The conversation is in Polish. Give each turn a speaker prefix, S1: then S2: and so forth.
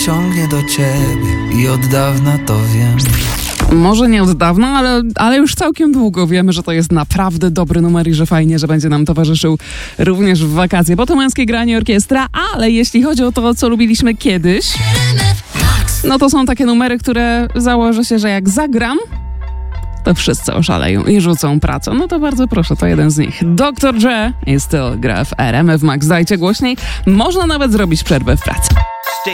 S1: ciągnie do ciebie i od dawna to wiem.
S2: Może nie od dawna, ale już całkiem długo wiemy, że to jest naprawdę dobry numer i że fajnie, że będzie nam towarzyszył również w wakacje. Bo to Męskie Granie Orkiestra, ale jeśli chodzi o to, co lubiliśmy kiedyś, no to są takie numery, które założę się, że jak zagram, to wszyscy oszaleją i rzucą pracę. No to bardzo proszę, to jeden z nich. Dr. Dre i Still gra w RMF Max. Dajcie głośniej, można nawet zrobić przerwę w pracy.